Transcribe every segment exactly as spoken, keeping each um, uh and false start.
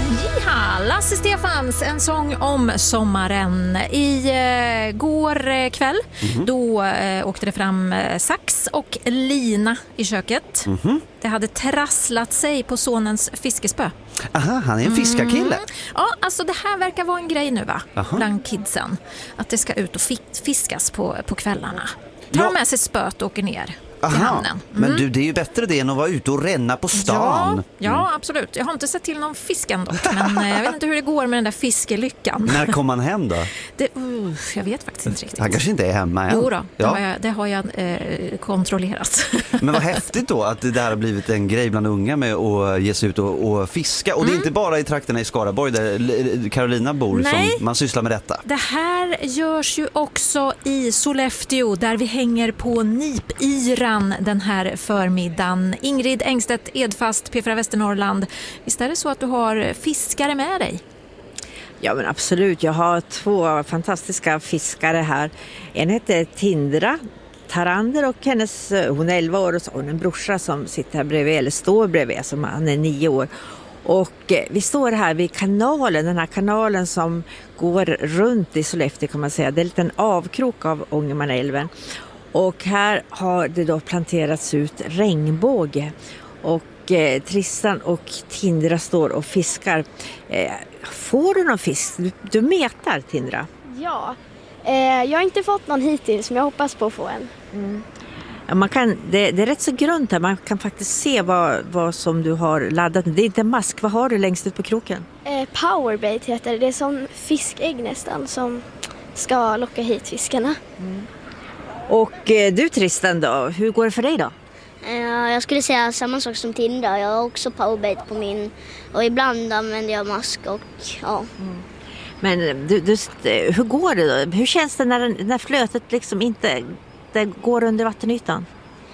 Ja, Lasse Stefans, en sång om sommaren. I eh, går kväll mm-hmm. då eh, åkte det fram eh, sax och lina i köket. Mm-hmm. Det hade trasslat sig på sonens fiskespö. Aha, han är en fiskarkille. Mm. Ja, alltså det här verkar vara en grej nu va? Aha. Bland kidsen. Att det ska ut och fiskas på, på kvällarna. Ta ja. med sig spöt och åker ner. Aha, mm. men du, det är ju bättre det än att vara ute och ränna på stan. Ja, ja mm. absolut. Jag har inte sett till någon fisk ändå, men jag vet inte hur det går med den där fiskelyckan. När kommer han hem då? Det, uh, jag vet faktiskt inte riktigt. Han kanske inte är hemma än. Jo då, det ja. har jag, det har jag eh, kontrollerat. Men vad häftigt då att det där har blivit en grej bland unga med att ge sig ut och, och fiska. Och mm. det är inte bara i trakterna i Skaraborg där Carolina bor Nej. som man sysslar med detta. Det här görs ju också i Sollefteå där vi hänger på Nipyran den här förmiddagen. Ingrid Engstedt Edfast, P fyra Västernorrland. Visst är det så att du har fiskare med dig? Ja men absolut, jag har två fantastiska fiskare här. En heter Tindra Tarander och hennes, hon är elva år och så, hon är en brorsa som sitter här bredvid, eller står bredvid, som han är nio år. Och eh, vi står här vid kanalen, den här kanalen som går runt i Sollefteå kan man säga. Det är en liten avkrok av Ångermanälven. Och här har det då planterats ut regnbåge. Och eh, Tristan och Tindra står och fiskar. Eh, får du någon fisk? Du, du metar, Tindra. Ja, eh, jag har inte fått någon hittills men jag hoppas på att få en. Mm. Ja, man kan, det, det är rätt så grunt här. Man kan faktiskt se vad, vad som du har laddat. Det är inte en mask. Vad har du längst ut på kroken? Eh, powerbait heter det. Det är som fiskägg nästan som ska locka hit fiskarna. Mm. Och eh, du Tristan då, hur går det för dig då? Uh, jag skulle säga samma sak som Tindra. Jag har också powerbait på min. Och ibland använder jag mask och ja. Mm. Men du, du, hur går det då? Hur känns det när, när flötet liksom inte det går under vattenytan?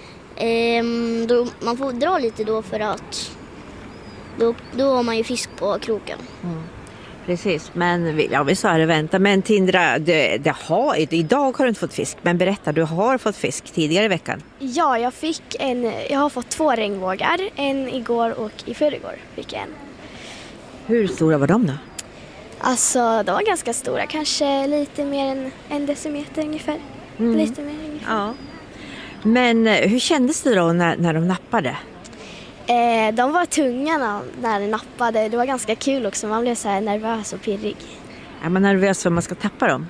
Um, då, man får dra lite då för att då, då har man ju fisk på kroken. Mm. Precis, men ja, vi sa det vänta. Men Tindra, det, det har, idag har du inte fått fisk. Men berätta, du har fått fisk tidigare i veckan. Ja, jag fick en, jag har fått två regnbågar. En igår och i förrgår fick jag en. Hur stora var de då? Alltså, de var ganska stora. Kanske lite mer än en decimeter ungefär. Mm. Lite mer ungefär. Ja. Men hur kändes det då när, när de nappade? Eh, de var tunga när, när de nappade. Det var ganska kul också. Man blev så här nervös och pirrig. Är man nervös för att man ska tappa dem?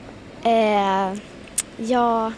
Eh, ja.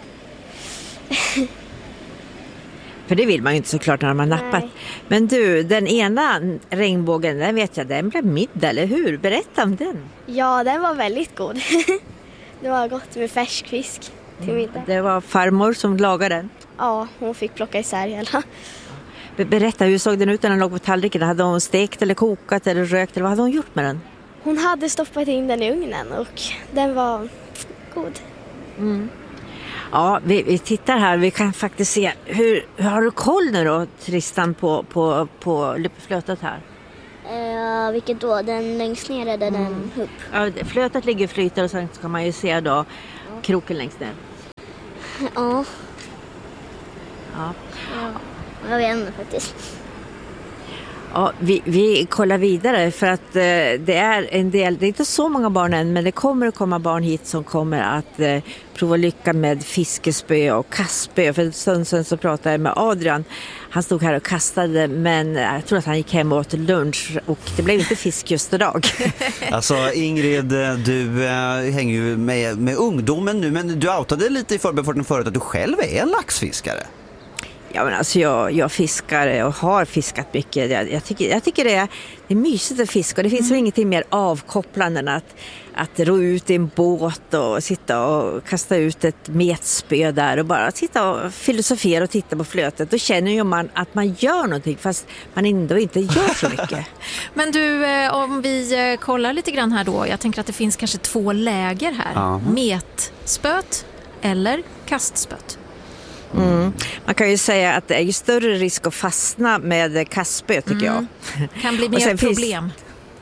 För det vill man ju inte såklart när man har nappat. Nej. Men du, den ena regnbågen, den vet jag, den blev middag, eller hur? Berätta om den. Ja, den var väldigt god. Det var gott med färsk fisk till middag. Det var farmor som lagade den? Ja, hon fick plocka isär hela. Berätta, hur såg den ut när den låg på tallriken? Hade hon stekt eller kokat eller rökt? Eller vad hade hon gjort med den? Hon hade stoppat in den i ugnen och den var god. Mm. Ja, vi, vi tittar här. Vi kan faktiskt se. Hur, hur har du koll nu då, Tristan, på, på, på flötet här? Uh, vilket då? Den längst ner är den mm. upp? Ja, flötet ligger flyter och sen kan man ju se då ja. kroken längst ner. Ja. Ja. Ja. Jag vet inte faktiskt. Ja, vi, vi kollar vidare för att eh, det är en del, det är inte så många barn än, men det kommer att komma barn hit som kommer att eh, prova lycka med fiskespö och kastspö. För en stund sedan så pratade jag med Adrian. Han stod här och kastade, men jag tror att han gick hem och åt lunch och det blev inte fisk just idag. Alltså Ingrid, du äh, hänger ju med, med ungdomen nu, men du outade lite i förbefarten förut att du själv är en laxfiskare. Ja, men alltså jag, jag fiskar och har fiskat mycket. Jag, jag, tycker, jag tycker det är, det är mysigt att fiska. Och det finns mm. väl ingenting mer avkopplande än att, att ro ut i en båt och sitta och kasta ut ett metspö där och bara sitta och filosofera och titta på flötet. Då känner ju man att man gör någonting fast man ändå inte gör så mycket. Men du, om vi kollar lite grann här då. Jag tänker att det finns kanske två läger här. Uh-huh. Metspöt eller kastspöt. Mm. Man kan ju säga att det är ju större risk att fastna med kastspö tycker mm. jag. Kan bli mer problem. Finns,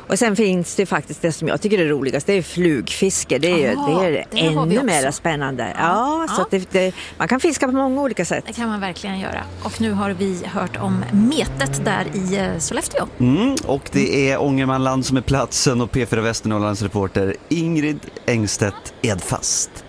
Och sen finns det faktiskt det som jag tycker är roligast, det är flugfiske. Det är, ju, Aha, det är det har vi ännu mer också. spännande. Ja, Ja, så ja. att det, det, man kan fiska på många olika sätt. Det kan man verkligen göra. Och nu har vi hört om metet där i eh, Sollefteå. Mm, och det är Ångermanland som är platsen och P fyra Västernorrlands reporter Ingrid Engstedt Edfast.